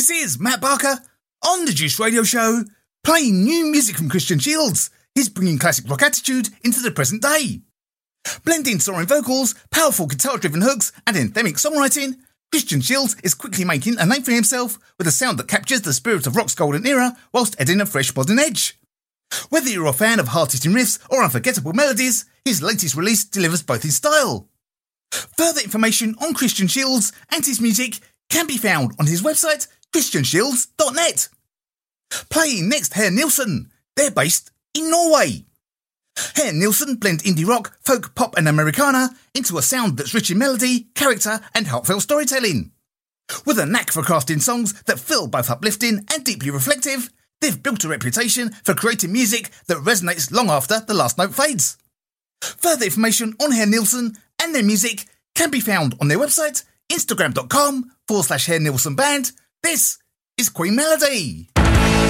This is Matt Barker on the Juice Radio Show, playing new music from Christian Shields. He's bringing classic rock attitude into the present day. Blending soaring vocals, powerful guitar-driven hooks, and anthemic songwriting, Christian Shields is quickly making a name for himself with a sound that captures the spirit of rock's golden era whilst adding a fresh modern edge. Whether you're a fan of hard-hitting riffs or unforgettable melodies, his latest release delivers both in style. Further information on Christian Shields and his music can be found on his website, christianshields.net. Playing next, Herr Nilsson. They're based in Norway. Herr Nilsson blend indie rock, folk, pop and Americana into a sound that's rich in melody, character and heartfelt storytelling. With a knack for crafting songs that feel both uplifting and deeply reflective, they've built a reputation for creating music that resonates long after the last note fades. Further information on Herr Nilsson and their music can be found on their website, instagram.com/Herr Nilsson Band. This is Queen Melody.